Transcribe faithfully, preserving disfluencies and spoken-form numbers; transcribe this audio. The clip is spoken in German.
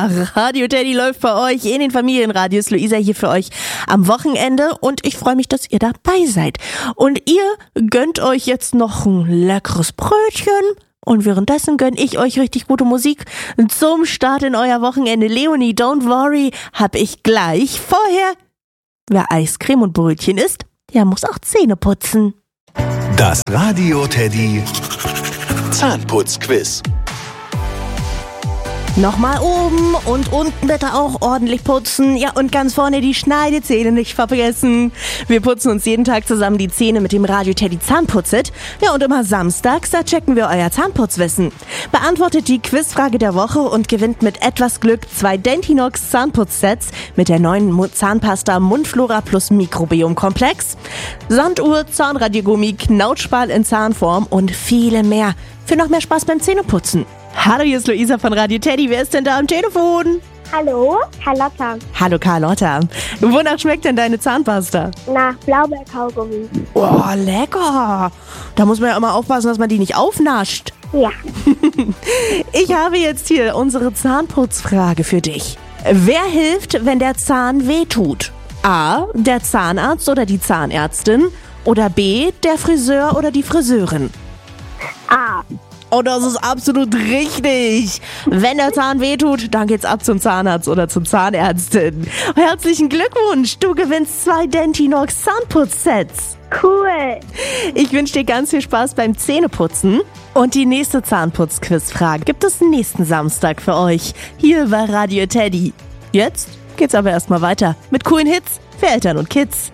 Ja, Radio Teddy läuft bei euch in den Familienradios. Luisa hier für euch am Wochenende und ich freue mich, dass ihr dabei seid. Und ihr gönnt euch jetzt noch ein leckeres Brötchen und währenddessen gönn ich euch richtig gute Musik zum Start in euer Wochenende. Leonie, don't worry, hab ich gleich. Vorher, wer Eiscreme und Brötchen isst, der muss auch Zähne putzen. Das Radio Teddy Zahnputzquiz. Nochmal oben und unten bitte auch ordentlich putzen. Ja, und ganz vorne die Schneidezähne nicht vergessen. Wir putzen uns jeden Tag zusammen die Zähne mit dem Radio Teddy Zahnputzit. Ja, und immer samstags, da checken wir euer Zahnputzwissen. Beantwortet die Quizfrage der Woche und gewinnt mit etwas Glück zwei Dentinox Zahnputzsets mit der neuen Mu- Zahnpasta Mundflora plus Mikrobiom-Komplex, Sanduhr, Zahnradiergummi, Knautschball in Zahnform und viele mehr. Für noch mehr Spaß beim Zähneputzen. Hallo, hier ist Luisa von Radio Teddy. Wer ist denn da am Telefon? Hallo, Carlotta. Hallo Carlotta. Wonach schmeckt denn deine Zahnpasta? Nach Blaubeerkaugummi. Oh, lecker. Da muss man ja immer aufpassen, dass man die nicht aufnascht. Ja. Ich habe jetzt hier unsere Zahnputzfrage für dich. Wer hilft, wenn der Zahn wehtut? A, der Zahnarzt oder die Zahnärztin? Oder B, der Friseur oder die Friseurin? A. Oh, das ist absolut richtig. Wenn der Zahn wehtut, dann geht's ab zum Zahnarzt oder zur Zahnärztin. Herzlichen Glückwunsch, du gewinnst zwei Dentinox Zahnputzsets. Cool. Ich wünsche dir ganz viel Spaß beim Zähneputzen. Und die nächste Zahnputz-Quizfrage gibt es nächsten Samstag für euch, hier bei Radio Teddy. Jetzt geht's aber erstmal weiter mit coolen Hits für Eltern und Kids.